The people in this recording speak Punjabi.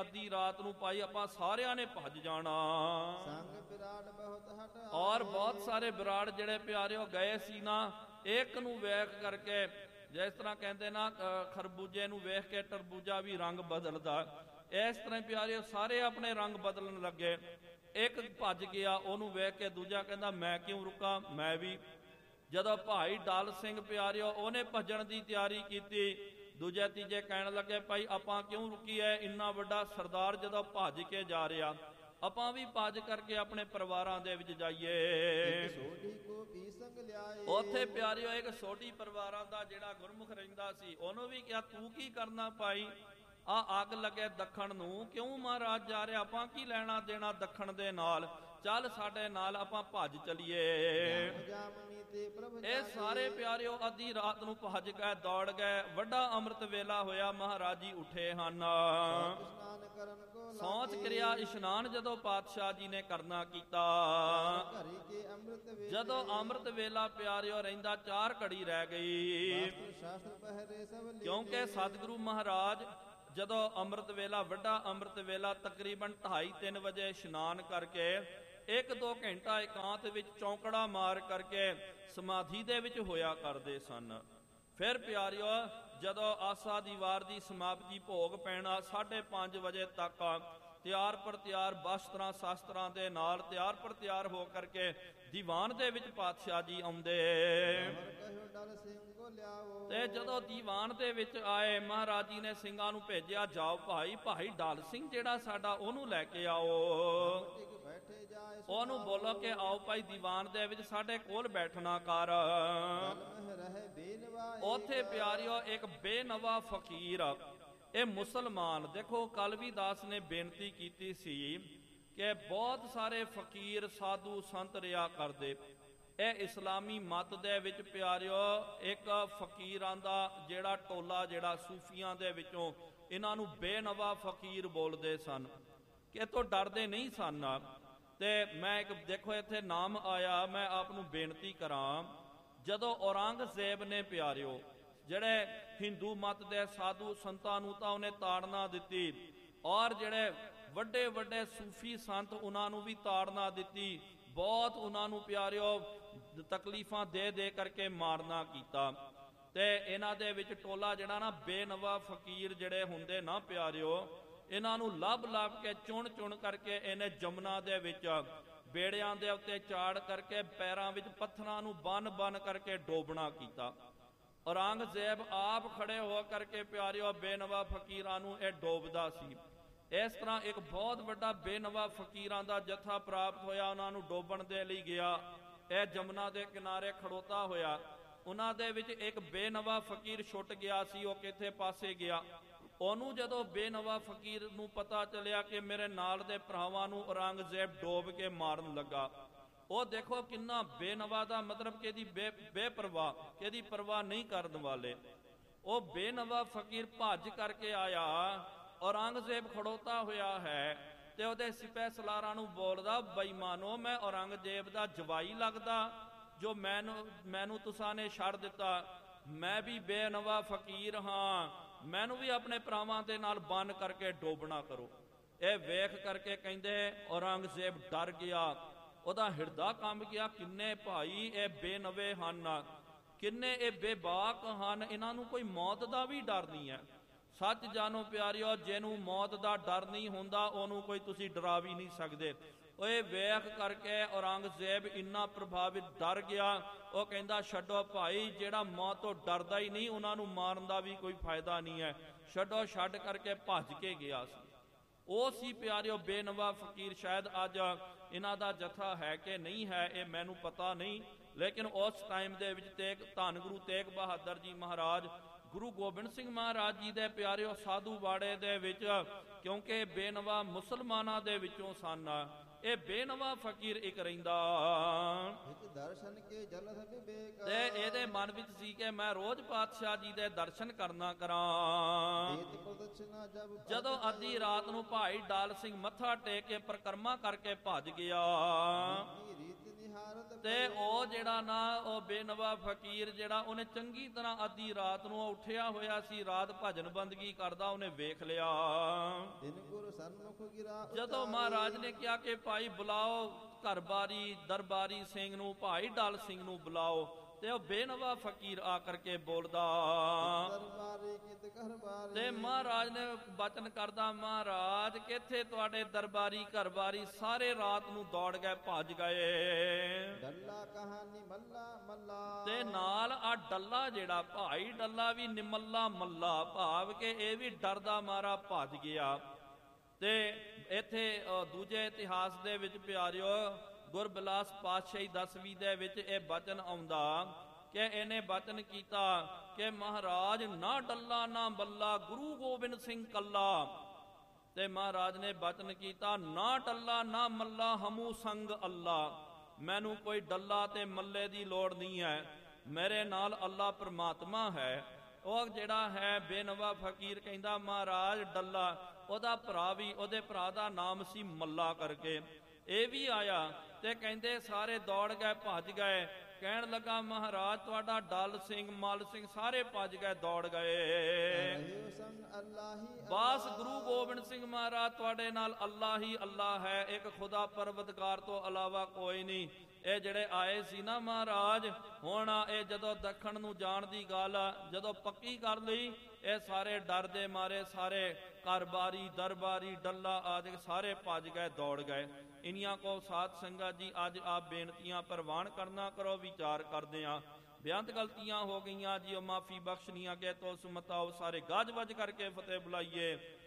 ਅੱਧੀ ਰਾਤ ਨੂੰ ਭਾਈ ਆਪਾਂ ਸਾਰਿਆਂ ਨੇ ਭੱਜ ਜਾਣਾ। ਸੰਗ ਵਿਰਾੜ ਬਹੁਤ ਹਟ ਔਰ ਬਹੁਤ ਸਾਰੇ ਵਿਰਾੜ ਜਿਹੜੇ ਪਿਆਰਿਓ ਗਏ ਸੀ ਨਾ, ਇੱਕ ਨੂੰ ਵੇਖ ਕਰਕੇ, ਜਿਸ ਤਰ੍ਹਾਂ ਕਹਿੰਦੇ ਨਾ ਖਰਬੂਜੇ ਨੂੰ ਵੇਖ ਕੇ ਤਰਬੂਜਾ ਵੀ ਰੰਗ ਬਦਲਦਾ, ਇਸ ਤਰ੍ਹਾਂ ਪਿਆਰਿਓ ਸਾਰੇ ਆਪਣੇ ਰੰਗ ਬਦਲਣ ਲੱਗੇ। ਇੱਕ ਭੱਜ ਗਿਆ, ਉਹਨੂੰ ਵੇਖ ਕੇ ਦੂਜਾ ਕਹਿੰਦਾ ਮੈਂ ਕਿਉਂ ਰੁਕਾਂ, ਮੈਂ ਵੀ। ਜਦੋਂ ਭਾਈ ਡਲ ਸਿੰਘ ਪਿਆਰਿਓ ਉਹਨੇ ਭੱਜਣ ਦੀ ਤਿਆਰੀ ਕੀਤੀ, ਦੂਜੇ ਤੀਜੇ ਕਹਿਣ ਲੱਗੇ ਭਾਈ ਆਪਾਂ ਕਿਉਂ ਰੁਕੀਏ, ਇੰਨਾ ਵੱਡਾ ਸਰਦਾਰ ਜਦੋਂ ਭੱਜ ਕੇ ਜਾ ਰਿਹਾ, ਆਪਾਂ ਵੀ ਭੱਜ ਕਰਕੇ ਆਪਣੇ ਪਰਿਵਾਰਾਂ ਦੇ ਵਿੱਚ ਜਾਈਏ। ਉੱਥੇ ਪਿਆਰਿਓ ਇੱਕ ਸੋਢੀ ਪਰਿਵਾਰਾਂ ਦਾ ਜਿਹੜਾ ਗੁਰਮੁਖ ਰਹਿੰਦਾ ਸੀ, ਉਹਨੂੰ ਵੀ ਕਿਹਾ ਤੂੰ ਕੀ ਕਰਨਾ ਭਾਈ, ਆ ਅੱਗ ਲੱਗੇ ਦੱਖਣ ਨੂੰ, ਕਿਉਂ ਮਹਾਰਾਜ ਜਾ ਰਿਹਾ, ਆਪਾਂ ਕੀ ਲੈਣਾ ਦੇਣਾ ਦੱਖਣ ਦੇ ਨਾਲ, ਚੱਲ ਸਾਡੇ ਨਾਲ ਆਪਾਂ ਭੱਜ ਚਲੀਏ। ਇਹ ਸਾਰੇ ਪਿਆਰਿਓ ਅੱਧੀ ਰਾਤ ਨੂੰ ਭੱਜ ਗਏ, ਦੌੜ ਗਏ। ਵੱਡਾ ਅੰਮ੍ਰਿਤ ਵੇਲਾ ਹੋਇਆ, ਮਹਾਰਾਜ ਜੀ ਉੱਠੇ ਹਨ। ਸੌਂਚ ਕਿਰਿਆ ਇਸ਼ਨਾਨ ਜਦੋਂ ਪਾਤਸ਼ਾਹ ਜੀ ਨੇ ਕਰਨਾ ਕੀਤਾ, ਜਦੋਂ ਅੰਮ੍ਰਿਤ ਵੇਲਾ ਪਿਆਰਿਓ ਰਹਿੰਦਾ 4 ਘੜੀ ਰਹਿ ਗਈ, ਕਿਉਂਕਿ ਸਤਿਗੁਰੂ ਮਹਾਰਾਜ ਜਦੋਂ ਅੰਮ੍ਰਿਤ ਵੇਲਾ, ਵੱਡਾ ਅੰਮ੍ਰਿਤ ਵੇਲਾ ਤਕਰੀਬਨ 2:30-3 ਵਜੇ ਇਸ਼ਨਾਨ ਕਰਕੇ 1-2 ਘੰਟਾ ਇਕਾਂਤ ਵਿੱਚ ਚੌਂਕੜਾ ਮਾਰ ਕਰਕੇ ਸਮਾਧੀ ਦੇ ਵਿੱਚ ਹੋਇਆ ਕਰਦੇ ਸਨ। ਫਿਰ ਪਿਆਰਿਓ ਜਦੋਂ ਆਸਾ ਦੀ ਵਾਰ ਦੀ ਸਮਾਪਤੀ ਭੋਗ ਪੈਣਾ 5:30 ਵਜੇ ਤੱਕ ਤਿਆਰ ਪਰ ਤਿਆਰ ਵਸਤਰਾਂ ਸ਼ਾਸਤਰਾਂ ਦੇ ਨਾਲ ਤਿਆਰ ਪਰ ਤਿਆਰ ਹੋ ਕਰਕੇ ਦੀਵਾਨ ਦੇ ਵਿੱਚ ਪਾਤਸ਼ਾਹ ਜੀ ਆਉਂਦੇ। ਤੇ ਜਦੋਂ ਦੀਵਾਨ ਦੇ ਵਿੱਚ ਆਏ, ਮਹਾਰਾਜ ਜੀ ਨੇ ਸਿੰਘਾਂ ਨੂੰ ਭੇਜਿਆ, ਜਾਓ ਭਾਈ ਡਲ ਸਿੰਘ ਜਿਹੜਾ ਸਾਡਾ, ਉਹਨੂੰ ਲੈ ਕੇ ਆਓ, ਉਹਨੂੰ ਬੋਲੋ ਕਿ ਆਓ ਭਾਈ ਦੀਵਾਨ ਦੇ ਵਿੱਚ ਸਾਡੇ ਕੋਲ ਬੈਠਣਾ ਕਰ। ਉੱਥੇ ਪਿਆਰਿਓ ਇੱਕ ਬੇਨਵਾ ਫਕੀਰ, ਇਹ ਮੁਸਲਮਾਨ, ਦੇਖੋ ਕਲਵੀਦਾਸ ਨੇ ਬੇਨਤੀ ਕੀਤੀ ਸੀ ਕਿ ਬਹੁਤ ਸਾਰੇ ਫਕੀਰ ਸਾਧੂ ਸੰਤ ਰਿਹਾ ਕਰਦੇ। ਇਹ ਇਸਲਾਮੀ ਮਤ ਦੇ ਵਿੱਚ ਪਿਆਰਿਓ ਇੱਕ ਫਕੀਰਾਂ ਦਾ ਜਿਹੜਾ ਟੋਲਾ, ਜਿਹੜਾ ਸੂਫੀਆਂ ਦੇ ਵਿੱਚੋਂ, ਇਹਨਾਂ ਨੂੰ ਬੇਨਵਾ ਫਕੀਰ ਬੋਲਦੇ ਸਨ, ਕਿ ਇਹ ਤੋਂ ਡਰਦੇ ਨਹੀਂ ਸਨ। ਤੇ ਮੈਂ ਇੱਕ ਦੇਖੋ ਇੱਥੇ ਨਾਮ ਆਇਆ, ਮੈਂ ਆਪ ਨੂੰ ਬੇਨਤੀ ਕਰਾਂ, ਜਦੋਂ ਔਰੰਗਜ਼ੇਬ ਨੇ ਪਿਆਰਿਓ ਜਿਹੜੇ ਹਿੰਦੂ ਮਤ ਦੇ ਸਾਧੂ ਸੰਤਾਂ ਨੂੰ ਤਾਂ ਉਹਨੇ ਤਾੜਨਾ ਦਿੱਤੀ, ਔਰ ਜਿਹੜੇ ਵੱਡੇ ਵੱਡੇ ਸੂਫੀ ਸੰਤ ਉਹਨਾਂ ਨੂੰ ਵੀ ਤਾੜਨਾ ਦਿੱਤੀ, ਬਹੁਤ ਉਹਨਾਂ ਨੂੰ ਪਿਆਰਿਓ ਤਕਲੀਫਾਂ ਦੇ ਦੇ ਕਰਕੇ ਮਾਰਨਾ ਕੀਤਾ। ਤੇ ਇਹਨਾਂ ਦੇ ਵਿੱਚ ਟੋਲਾ ਜਿਹੜਾ ਨਾ ਬੇਨਵਾ ਫਕੀਰ ਜਿਹੜੇ ਹੁੰਦੇ ਨਾ ਪਿਆਰਿਓ, ਇਹਨਾਂ ਨੂੰ ਲੱਭ ਲੱਭ ਕੇ ਚੁਣ ਚੁਣ ਕਰਕੇ ਇਹਨੇ ਜਮਨਾ ਦੇ ਵਿੱਚ ਬੇੜਿਆਂ ਦੇ ਉੱਤੇ ਚਾੜ ਕਰਕੇ ਪੈਰਾਂ ਵਿੱਚ ਪੱਥਰਾਂ ਨੂੰ ਬੰਨ ਬੰਨ ਕਰਕੇ ਡੋਬਣਾ ਕੀਤਾ। ਔਰੰਗਜ਼ੇਬ ਆਪ ਖੜੇ ਹੋ ਕਰਕੇ ਪਿਆਰਿਓ ਬੇਨਵਾ ਫਕੀਰਾਂ ਨੂੰ ਇਹ ਡੋਬਦਾ ਸੀ। ਇਸ ਤਰ੍ਹਾਂ ਇੱਕ ਬਹੁਤ ਵੱਡਾ ਬੇਨਵਾ ਫਕੀਰਾਂ ਦਾ ਜਥਾ ਪ੍ਰਾਪਤ ਹੋਇਆ, ਉਹਨਾਂ ਨੂੰ ਡੋਬਣ ਦੇ ਲਈ ਗਿਆ। ਇਹ ਜਮਨਾ ਦੇ ਕਿਨਾਰੇ ਖੜੋਤਾ ਹੋਇਆ, ਉਹਨਾਂ ਦੇ ਵਿੱਚ ਇੱਕ ਬੇਨਵਾ ਫਕੀਰ ਛੁੱਟ ਗਿਆ ਸੀ, ਉਹ ਕਿੱਥੇ ਪਾਸੇ ਗਿਆ। ਉਹਨੂੰ ਜਦੋਂ ਬੇਨਵਾ ਫਕੀਰ ਨੂੰ ਪਤਾ ਚੱਲਿਆ ਕਿ ਮੇਰੇ ਨਾਲ ਦੇ ਭਰਾਵਾਂ ਨੂੰ ਔਰੰਗਜ਼ੇਬ ਡੋਬ ਕੇ ਮਾਰਨ ਲੱਗਾ, ਉਹ ਦੇਖੋ ਕਿੰਨਾ ਬੇਨਵਾ ਦਾ ਮਤਲਬ ਕਿ ਇਹਦੀ ਬੇਪਰਵਾਹ, ਕਿ ਇਹਦੀ ਪਰਵਾਹ ਨਹੀਂ ਕਰਨ ਵਾਲੇ। ਉਹ ਬੇਨਵਾ ਫਕੀਰ ਭੱਜ ਕਰਕੇ ਆਇਆ, ਔਰੰਗਜ਼ੇਬ ਖੜੋਤਾ ਹੋਇਆ ਹੈ, ਤੇ ਉਹਦੇ ਸਿਪਾਹ ਸਲਾਰਾਂ ਨੂੰ ਬੋਲਦਾ, ਬੇਈਮਾਨੋ ਮੈਂ ਔਰੰਗਜ਼ੇਬ ਦਾ ਜਵਾਈ ਲੱਗਦਾ ਜੋ ਮੈਨੂੰ ਤੁਸਾਂ ਨੇ ਛੱਡ ਦਿੱਤਾ, ਮੈਂ ਵੀ ਬੇਨਵਾ ਫਕੀਰ ਹਾਂ, ਮੈਨੂੰ ਵੀ ਆਪਣੇ ਭਰਾਵਾਂ ਦੇ ਨਾਲ ਬੰਨ ਕਰਕੇ ਡੋਬਣਾ ਕਰੋ। ਇਹ ਵੇਖ ਕਰਕੇ ਕਹਿੰਦੇ ਔਰੰਗਜ਼ੇਬ ਡਰ ਗਿਆ, ਉਹਦਾ ਹਿਰਦਾ ਕੰਬ ਗਿਆ, ਕਿੰਨੇ ਭਾਈ ਇਹ ਬੇਨਵੇ ਹਨ, ਕਿੰਨੇ ਇਹ ਬੇਬਾਕ ਹਨ, ਇਹਨਾਂ ਨੂੰ ਕੋਈ ਮੌਤ ਦਾ ਵੀ ਡਰ ਨਹੀਂ ਹੈ। ਸੱਚ ਜਾਣੋ ਪਿਆਰਿਓ, ਜਿਹਨੂੰ ਮੌਤ ਦਾ ਡਰ ਨਹੀਂ ਹੁੰਦਾ ਉਹਨੂੰ ਕੋਈ ਤੁਸੀਂ ਡਰਾ ਵੀ ਨਹੀਂ ਸਕਦੇ। ਉਹ ਇਹ ਵੇਖ ਕਰਕੇ ਔਰੰਗਜ਼ੇਬ ਇੰਨਾ ਪ੍ਰਭਾਵਿਤ ਡਰ ਗਿਆ, ਉਹ ਕਹਿੰਦਾ ਛੱਡੋ ਭਾਈ, ਜਿਹੜਾ ਮੌਤ ਤੋਂ ਡਰਦਾ ਹੀ ਨਹੀਂ ਉਹਨਾਂ ਨੂੰ ਮਾਰਨ ਦਾ ਵੀ ਕੋਈ ਫਾਇਦਾ ਨਹੀਂ ਹੈ, ਛੱਡੋ। ਛੱਡ ਕਰਕੇ ਭੱਜ ਕੇ ਗਿਆ ਸੀ। ਉਹ ਸੀ ਪਿਆਰਿਓ ਬੇਨਵਾ ਫਕੀਰ। ਸ਼ਾਇਦ ਅੱਜ ਇਹਨਾਂ ਦਾ ਜਥਾ ਹੈ ਕਿ ਨਹੀਂ ਹੈ ਇਹ ਮੈਨੂੰ ਪਤਾ ਨਹੀਂ, ਲੇਕਿਨ ਉਸ ਟਾਈਮ ਦੇ ਵਿੱਚ ਧੰਨ ਗੁਰੂ ਤੇਗ ਬਹਾਦਰ ਜੀ ਮਹਾਰਾਜ, ਗੁਰੂ ਗੋਬਿੰਦ ਸਿੰਘ ਮਹਾਰਾਜ ਜੀ ਦੇ ਪਿਆਰਿਓ ਸਾਧੂ ਬਾੜੇ ਦੇ ਵਿੱਚ, ਕਿਉਂਕਿ ਬੇਨਵਾ ਮੁਸਲਮਾਨਾਂ ਦੇ ਵਿੱਚੋਂ ਸਨ, ਇਹ ਬੇਨਵਾ ਫਕੀਰ ਇੱਕ ਰਹਿੰਦਾ। ਤੇ ਇਹਦੇ ਮਨ ਵਿੱਚ ਸੀ ਕਿ ਮੈਂ ਰੋਜ਼ ਪਾਤਸ਼ਾਹ ਜੀ ਦੇ ਦਰਸ਼ਨ ਕਰਨਾ ਕਰਾਂ। ਜਦੋਂ ਅੱਧੀ ਰਾਤ ਨੂੰ ਭਾਈ ਡਾਲ ਸਿੰਘ ਮੱਥਾ ਟੇਕ ਕੇ ਪਰਿਕਰਮਾ ਕਰਕੇ ਭੱਜ ਗਿਆ, ਤੇ ਉਹ ਜਿਹੜਾ ਨਾ ਉਹ ਬੇਨਵਾ ਫਕੀਰ ਜਿਹੜਾ, ਉਹਨੇ ਚੰਗੀ ਤਰ੍ਹਾਂ ਅੱਧੀ ਰਾਤ ਨੂੰ ਉੱਠਿਆ ਹੋਇਆ ਸੀ, ਰਾਤ ਭਜਨ ਬੰਦਗੀ ਕਰਦਾ, ਉਹਨੇ ਵੇਖ ਲਿਆ ਸਨਮੁਖ ਗਿਰਾ ਜਦੋਂ ਮਹਾਰਾਜ ਨੇ ਕਿਹਾ ਕਿ ਭਾਈ ਬੁਲਾਓ ਘਰ-ਬਾਰੀ ਦਰਬਾਰੀ ਸਿੰਘ ਨੂੰ, ਭਾਈ ਡਲ ਸਿੰਘ ਨੂੰ ਬੁਲਾਓ, ਤੇ ਉਹ ਬੇਨਵਾ ਫਕੀਰ ਆ ਕਰਕੇ ਬੋਲਦਾ ਦਰਬਾਰੀ ਕਿਤ ਘਰਬਾਰੀ। ਤੇ ਮਹਾਰਾਜ ਨੇ ਬਚਨ ਕਰਦਾ, ਮਹਾਰਾਜ ਕਿੱਥੇ ਤੁਹਾਡੇ ਦਰਬਾਰੀ ਘਰਬਾਰੀ, ਸਾਰੇ ਰਾਤ ਨੂੰ ਦੌੜ ਗਏ, ਭੱਜ ਗਏ। ਡੱਲਾ ਕਹਾਣੀ ਮੱਲਾ ਮੱਲਾ। ਤੇ ਨਾਲ ਆ ਡੱਲਾ ਜਿਹੜਾ ਭਾਈ ਡੱਲਾ ਵੀ ਨਿਮੱਲਾ ਮੱਲਾ, ਭਾਵ ਕਿ ਇਹ ਵੀ ਡਰਦਾ ਮਾਰਾ ਭੱਜ ਗਿਆ। ਤੇ ਇੱਥੇ ਦੂਜੇ ਇਤਿਹਾਸ ਦੇ ਵਿੱਚ ਪਿਆਰਿਓ ਗੁਰਬਿਲਾਸ ਪਾਤਸ਼ਾਹੀ 10ਵੀਂ ਦੇ ਵਿੱਚ ਇਹ ਬਚਨ ਆਉਂਦਾ ਕਿ ਇਹਨੇ ਬਚਨ ਕੀਤਾ ਕਿ ਮਹਾਰਾਜ ਨਾ ਡੱਲਾ ਨਾ ਬੱਲਾ, ਗੁਰੂ ਗੋਬਿੰਦ ਸਿੰਘ ਕੱਲਾ। ਤੇ ਮਹਾਰਾਜ ਨੇ ਬਚਨ ਕੀਤਾ, ਨਾ ਡੱਲਾ ਨਾ ਮੱਲਾ ਹਮੂ ਸੰਗ ਅੱਲਾ, ਮੈਨੂੰ ਕੋਈ ਡੱਲਾ ਤੇ ਮੱਲੇ ਦੀ ਲੋੜ ਨਹੀਂ ਹੈ, ਮੇਰੇ ਨਾਲ ਅੱਲਾ ਪਰਮਾਤਮਾ ਹੈ। ਉਹ ਜਿਹੜਾ ਹੈ ਬੇਨਵਾ ਫਕੀਰ ਕਹਿੰਦਾ ਮਹਾਰਾਜ ਡੱਲਾ, ਉਹਦਾ ਭਰਾ ਵੀ, ਉਹਦੇ ਭਰਾ ਦਾ ਨਾਮ ਸੀ ਮੱਲਾ ਕਰਕੇ, ਇਹ ਵੀ ਆਇਆ। ਤੇ ਕਹਿੰਦੇ ਸਾਰੇ ਦੌੜ ਗਏ, ਭੱਜ ਗਏ। ਕਹਿਣ ਲੱਗਾ ਮਹਾਰਾਜ ਤੁਹਾਡਾ ਡਲ ਸਿੰਘ ਮੱਲ ਸਿੰਘ ਸਾਰੇ ਭੱਜ ਗਏ, ਦੌੜ ਗਏ। ਬਸ ਗੁਰੂ ਗੋਬਿੰਦ ਸਿੰਘ ਮਹਾਰਾਜ ਤੁਹਾਡੇ ਨਾਲ ਅੱਲਾ ਹੀ ਅੱਲਾ ਹੈ, ਇੱਕ ਖੁਦਾ ਪਰਵਤਗਾਰ ਤੋਂ ਇਲਾਵਾ ਕੋਈ ਨਹੀਂ। ਇਹ ਜਿਹੜੇ ਆਏ ਸੀ ਨਾ ਮਹਾਰਾਜ, ਹੁਣ ਇਹ ਜਦੋਂ ਦੱਖਣ ਨੂੰ ਜਾਣ ਦੀ ਗੱਲ ਜਦੋਂ ਪੱਕੀ ਕਰ ਲਈ, ਇਹ ਸਾਰੇ ਡਰ ਦੇ ਮਾਰੇ ਸਾਰੇ ਘਰ-ਬਾਰੀ ਦਰਬਾਰੀ ਡੱਲਾ ਆਦਿ ਸਾਰੇ ਭੱਜ ਗਏ, ਦੌੜ ਗਏ। ਇਨੀਆਂ ਕੋ ਸਾਧ ਸੰਗਤ ਜੀ ਅੱਜ ਆਪ ਬੇਨਤੀਆਂ ਪ੍ਰਵਾਨ ਕਰਨਾ ਕਰੋ, ਵਿਚਾਰ ਕਰਦੇ ਆ। ਬੇਅੰਤ ਗਲਤੀਆਂ ਹੋ ਗਈਆਂ ਜੀ, ਉਹ ਮਾਫੀ ਬਖਸ਼ਣੀਆਂ, ਕਿ ਤੋ ਸੁਮਤਾਓ ਸਾਰੇ ਗੱਜ ਵੱਜ ਕਰਕੇ ਫਤਿਹ ਬੁਲਾਈਏ।